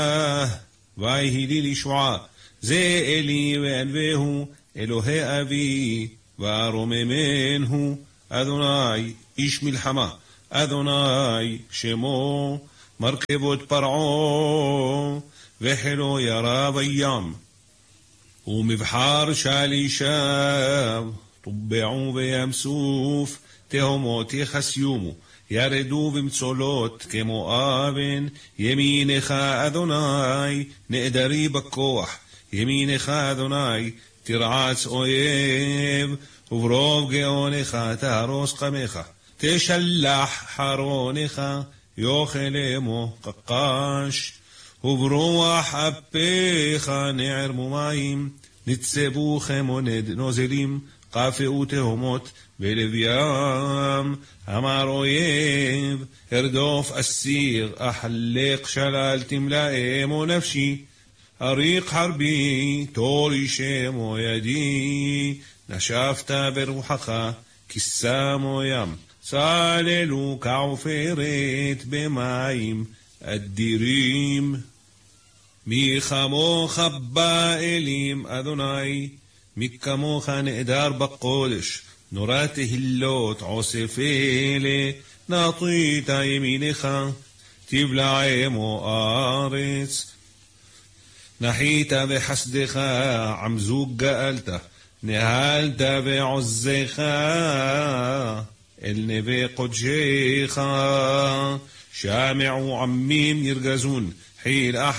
ויהי לי לשמוע, זה אלי וענווהו, אלוהי אבי, וארוממנו, אדוני איש מלחמה, אדוני שמו, מרכבות פרעה, וחילו ירה בים, ומבחר שלישיו, טובעו בים סוף, תהומות יחסיומו, ירדו במצולות כמו אבן, ימינך אדוני, נעדרי בכוח, ימינך אדוני, תרעץ אויב, וברוב גאונך תהרוס קמך, תשלח חרונך, יאכל עמו קקש, וברוח אפיך נערמו מים, נצבו חמונד נוזלים, קפאו תהומות בלב ים. אמר אויב, הרדוף אסיר, אחלק שלל תמלאמו נפשי, אריק חרבי, תורי שמו ידי, נשפת ברוחך, כיסמו ים, צללו כעופרת במים אדירים. מי כמוך באלים אדוני, מי כמוך נעדר בקודש, נורא תהילות עוסף אלה, נטית ימינך, תבלע עמו ארץ. נחית בחסדך, עמזוג גאלת, נהלת בעוזך, אל נבי קודשך, שמעו עמים ירגזון, חיל